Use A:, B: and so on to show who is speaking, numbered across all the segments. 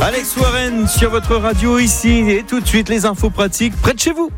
A: Alex Warren sur votre radio ici et tout de suite les infos pratiques près de chez vous.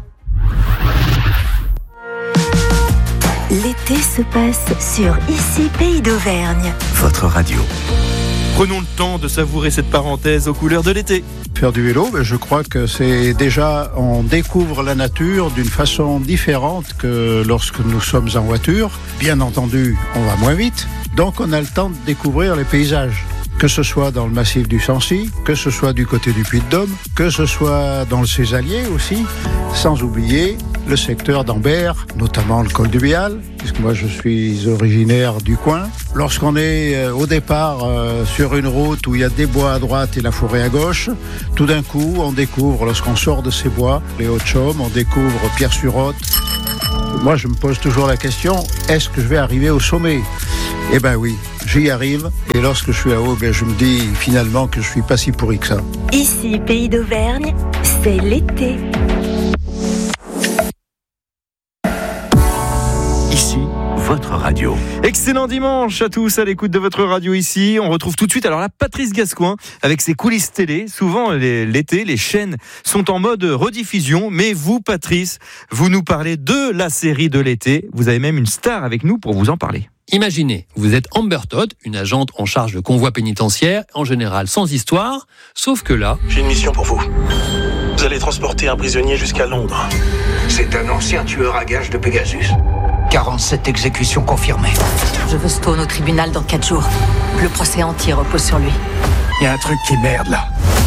B: L'été se passe sur Ici Pays d'Auvergne.
C: Votre radio.
A: Prenons le temps de savourer cette parenthèse aux couleurs de l'été.
D: Faire du vélo, je crois que c'est déjà, on découvre la nature d'une façon différente que lorsque nous sommes en voiture. Bien entendu, on va moins vite, donc on a le temps de découvrir les paysages. Que ce soit dans le massif du Sancy, que ce soit du côté du Puy-de-Dôme, que ce soit dans le Césalier aussi, sans oublier le secteur d'Ambert, notamment le col du Béal, puisque moi je suis originaire du coin. Lorsqu'on est au départ sur une route où il y a des bois à droite et la forêt à gauche, tout d'un coup on découvre, lorsqu'on sort de ces bois, les Hauts-de-Chaume, on découvre Pierre-sur-Haute. Moi je me pose toujours la question, est-ce que je vais arriver au sommet ? Eh ben oui, j'y arrive, et lorsque je suis là-haut, je me dis finalement que je suis pas si pourri que ça.
B: Ici, Pays d'Auvergne, c'est l'été.
C: Ici, votre radio.
A: Excellent dimanche à tous à l'écoute de votre radio ici. On retrouve tout de suite alors la Patrice Gascoin avec ses coulisses télé. Souvent l'été, les chaînes sont en mode rediffusion, mais vous Patrice, vous nous parlez de la série de l'été. Vous avez même une star avec nous pour vous en parler.
E: Imaginez, vous êtes Amber Todd, une agente en charge de convoi pénitentiaire, en général sans histoire, sauf que là...
F: J'ai une mission pour vous. Vous allez transporter un prisonnier jusqu'à Londres.
G: C'est un ancien tueur à gages de Pegasus. 47 exécutions confirmées.
H: Je veux Stone au tribunal dans 4 jours. Le procès entier repose sur lui.
G: Il y a un truc qui merde là.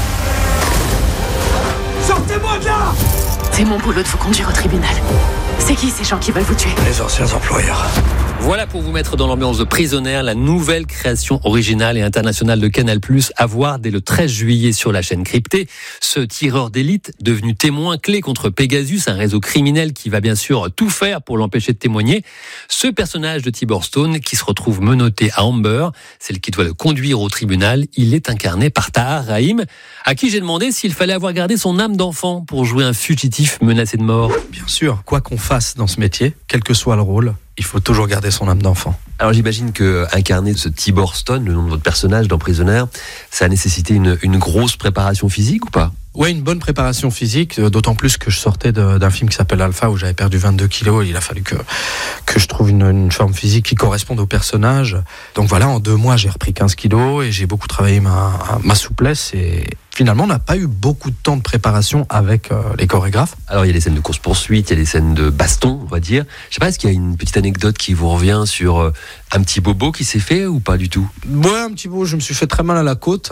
F: Sortez-moi de là!
H: C'est mon boulot de vous conduire au tribunal. C'est qui ces gens qui veulent vous tuer ?
F: Les anciens employeurs.
E: Voilà pour vous mettre dans l'ambiance de Prisonnière, la nouvelle création originale et internationale de Canal+, à voir dès le 13 juillet sur la chaîne cryptée. Ce tireur d'élite, devenu témoin clé contre Pegasus, un réseau criminel qui va bien sûr tout faire pour l'empêcher de témoigner. Ce personnage de Tibor Stone, qui se retrouve menotté à Amber, celle qui doit le conduire au tribunal, il est incarné par Tahar Rahim, à qui j'ai demandé s'il fallait avoir gardé son âme d'enfant pour jouer un fugitif menacé de mort.
I: Bien sûr, quoi qu'on fasse dans ce métier, quel que soit le rôle, il faut toujours garder son âme d'enfant.
J: Alors j'imagine que incarner ce Tibor Stone, le nom de votre personnage dans Prisonnière, ça a nécessité une grosse préparation physique ou pas ?
I: Oui, une bonne préparation physique, d'autant plus que je sortais d'un film qui s'appelle Alpha où j'avais perdu 22 kilos. Il a fallu que je trouve une forme physique qui corresponde au personnage. Donc voilà, en 2 mois, j'ai repris 15 kilos et j'ai beaucoup travaillé ma souplesse. Et finalement, on n'a pas eu beaucoup de temps de préparation avec les chorégraphes.
J: Alors il y a des scènes de course-poursuite, il y a des scènes de baston, on va dire. Je sais pas, est-ce qu'il y a une petite anecdote qui vous revient sur un petit bobo qui s'est fait ou pas du tout ?
I: Ouais, un petit bobo, je me suis fait très mal à la côte.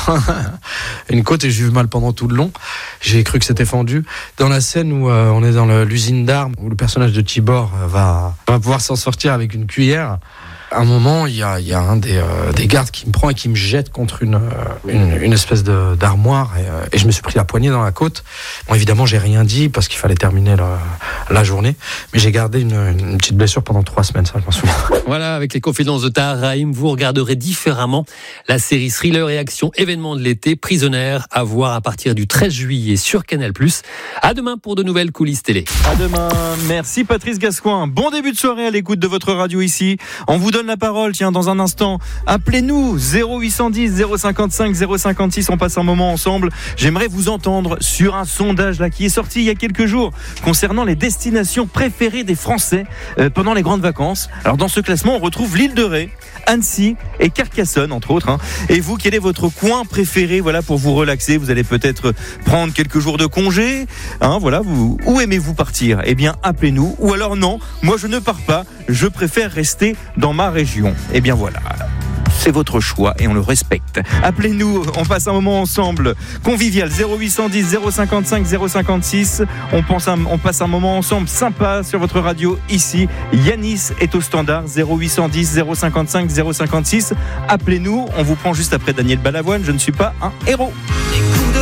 I: Une côte et j'ai eu mal pendant tout le long. J'ai cru que c'était fendu. Dans la scène où on est dans l'usine d'armes, où le personnage de Tibor va pouvoir s'en sortir avec une cuillère, à un moment, il y a un des gardes qui me prend et qui me jette contre une espèce d'armoire et je me suis pris la poignée dans la côte. Bon, évidemment, j'ai rien dit parce qu'il fallait terminer la journée, mais j'ai gardé une petite blessure pendant 3 semaines, ça je m'en souviens.
E: Voilà, avec les confidences de Tahar Rahim, vous regarderez différemment la série thriller et action événement de l'été, Prisonnière, à voir à partir du 13 juillet sur Canal+. À demain pour de nouvelles coulisses télé.
A: À demain, merci Patrice Gascoin. Bon début de soirée à l'écoute de votre radio ici. On vous donne la parole, tiens, dans un instant. Appelez-nous 0810 055 056, on passe un moment ensemble. J'aimerais vous entendre sur un sondage là qui est sorti il y a quelques jours concernant les destinations préférées des Français pendant les grandes vacances. Alors dans ce classement, on retrouve l'île de Ré, Annecy et Carcassonne entre autres. Et vous, quel est votre coin préféré, voilà, pour vous relaxer? Vous allez peut-être prendre quelques jours de congé, voilà, où aimez-vous partir? Eh bien, appelez-nous. Ou alors non, moi je ne pars pas, je préfère rester dans ma région. Eh bien voilà, c'est votre choix et on le respecte. Appelez-nous, on passe un moment ensemble convivial. 0810 055 056. On passe un moment ensemble sympa sur votre radio ici. Yanis est au standard. 0810 055 056. Appelez-nous, on vous prend juste après Daniel Balavoine. Je ne suis pas un héros.